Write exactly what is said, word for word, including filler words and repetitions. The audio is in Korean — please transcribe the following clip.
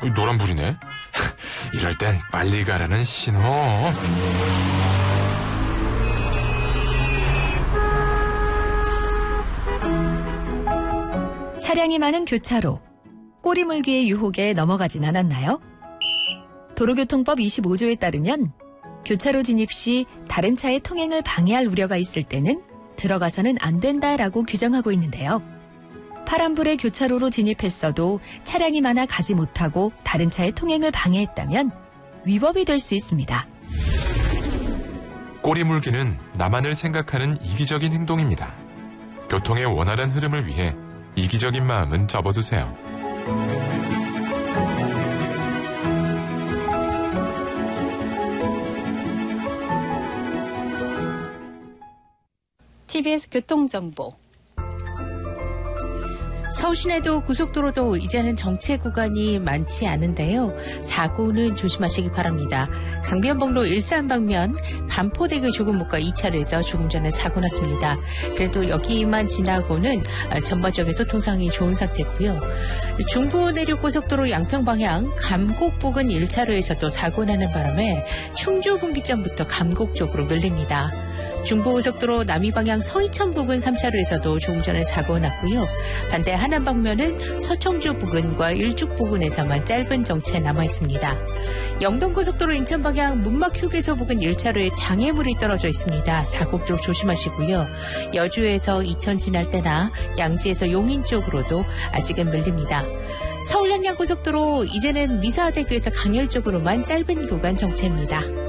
노란불이네. 이럴 땐 빨리 가라는 신호. 차량이 많은 교차로. 꼬리물기의 유혹에 넘어가진 않았나요? 도로교통법 이십오 조에 따르면 교차로 진입 시 다른 차의 통행을 방해할 우려가 있을 때는 들어가서는 안 된다라고 규정하고 있는데요. 파란불에 교차로로 진입했어도 차량이 많아 가지 못하고 다른 차의 통행을 방해했다면 위법이 될 수 있습니다. 꼬리물기는 나만을 생각하는 이기적인 행동입니다. 교통의 원활한 흐름을 위해 이기적인 마음은 접어두세요. 티비에스 교통정보. 서울시내도 고속도로도 이제는 정체 구간이 많지 않은데요. 사고는 조심하시기 바랍니다. 강변북로 일산 방면 반포대교 조금 못 가 이 차로에서 조금 전에 사고 났습니다. 그래도 여기만 지나고는 전반적인 소통상이 좋은 상태고요. 중부 내륙고속도로 양평 방향 감곡 부근 일 차로에서도 사고 나는 바람에 충주 분기점부터 감곡 쪽으로 밀립니다. 중부고속도로 남이방향 서이천 부근 삼 차로에서도 조금 전에 사고 났고요. 반대 하남 방면은 서청주 부근과 일죽 부근에서만 짧은 정체 남아있습니다. 영동고속도로 인천 방향 문막 휴게소 부근 일 차로에 장애물이 떨어져 있습니다. 사고도 조심하시고요. 여주에서 이천 지날 때나 양지에서 용인 쪽으로도 아직은 밀립니다. 서울 양양고속도로 이제는 미사대교에서 강열 쪽으로만 짧은 구간 정체입니다.